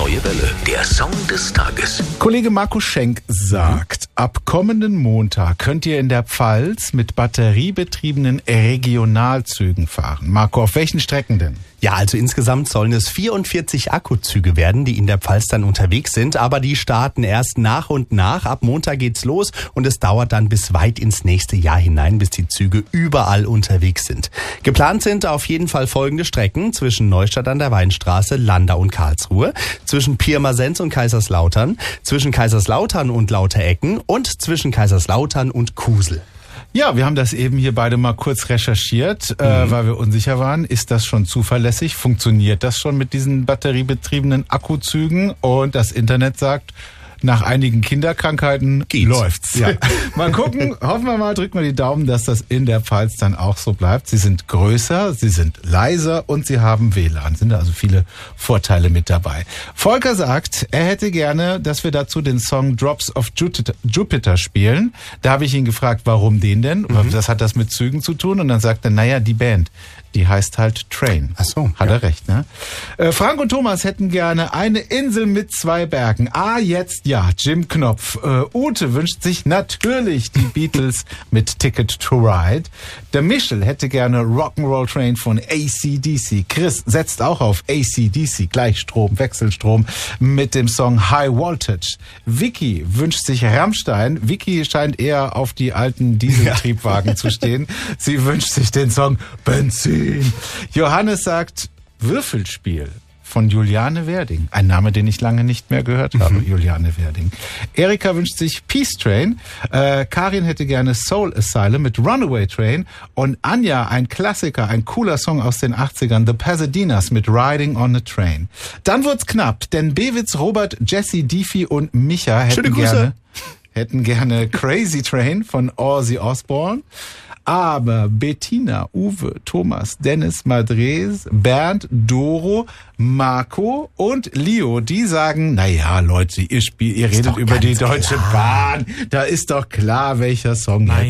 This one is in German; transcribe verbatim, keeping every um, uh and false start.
Neue Welle, der Song des Tages. Kollege Marco Schenk sagt, ab kommenden Montag könnt ihr in der Pfalz mit batteriebetriebenen Regionalzügen fahren. Marco, auf welchen Strecken denn? Ja, also insgesamt sollen es vierundvierzig Akkuzüge werden, die in der Pfalz dann unterwegs sind. Aber die starten erst nach und nach. Ab Montag geht's los und es dauert dann bis weit ins nächste Jahr hinein, bis die Züge überall unterwegs sind. Geplant sind auf jeden Fall folgende Strecken zwischen Neustadt an der Weinstraße, Landau und Karlsruhe, zwischen Pirmasens und Kaiserslautern, zwischen Kaiserslautern und Lauterecken und zwischen Kaiserslautern und Kusel. Ja, wir haben das eben hier beide mal kurz recherchiert, mhm. äh, weil wir unsicher waren. Ist das schon zuverlässig? Funktioniert das schon mit diesen batteriebetriebenen Akkuzügen? Und das Internet sagt, nach einigen Kinderkrankheiten Geht's. läuft's. Ja. Mal gucken, hoffen wir mal, drücken wir die Daumen, dass das in der Pfalz dann auch so bleibt. Sie sind größer, sie sind leiser und sie haben W L A N. Sind da also viele Vorteile mit dabei. Volker sagt, er hätte gerne, dass wir dazu den Song Drops of Jupiter spielen. Da habe ich ihn gefragt, warum den denn? Mhm. Was hat das mit Zügen zu tun? Und dann sagt er, naja, die Band, die heißt halt Train. Ach so. Hat ja. er recht, ne? Äh, Frank und Thomas hätten gerne eine Insel mit zwei Bergen. Ah, jetzt ja, Jim Knopf. Äh, Ute wünscht sich natürlich die Beatles mit Ticket to Ride. Der Michel hätte gerne Rock'n'Roll Train von A C D C. Chris setzt auch auf A C D C, Gleichstrom, Wechselstrom, mit dem Song High Voltage. Vicky wünscht sich Rammstein. Vicky scheint eher auf die alten Dieseltriebwagen ja. zu stehen. Sie wünscht sich den Song Benzin. Johannes sagt Würfelspiel von Juliane Werding. Ein Name, den ich lange nicht mehr gehört habe, mhm. Juliane Werding. Erika wünscht sich Peace Train. Äh, Karin hätte gerne Soul Asylum mit Runaway Train. Und Anja, ein Klassiker, ein cooler Song aus den achtzigern, The Pasadenas mit Riding on a Train. Dann wird's knapp, denn Bewitz, Robert, Jesse, Difi und Micha hätten gerne, hätten gerne Crazy Train von Ozzy Osbourne. Aber Bettina, Uwe, Thomas, Dennis, Madres, Bernd, Doro, Marco und Leo, die sagen, naja, Leute, ihr spielt, ihr redet über die Deutsche Bahn. Da ist doch klar, welcher Song jetzt